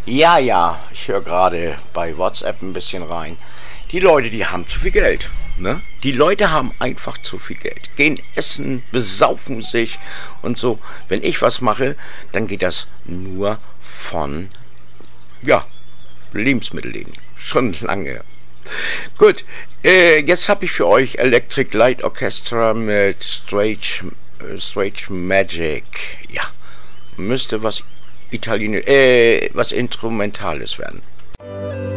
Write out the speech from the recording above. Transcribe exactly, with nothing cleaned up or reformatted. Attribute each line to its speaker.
Speaker 1: Ja, ja, ich höre gerade bei WhatsApp ein bisschen rein. Die Leute, die haben zu viel Geld. Ne? Die Leute haben einfach zu viel Geld. Gehen essen, besaufen sich und so. Wenn ich was mache, dann geht das nur von, ja, Lebensmittelläden. Schon lange. Gut, äh, jetzt habe ich für euch Electric Light Orchestra mit Strange, äh, Strange Magic. Ja, müsste was Italienisch, äh, was Instrumentales werden.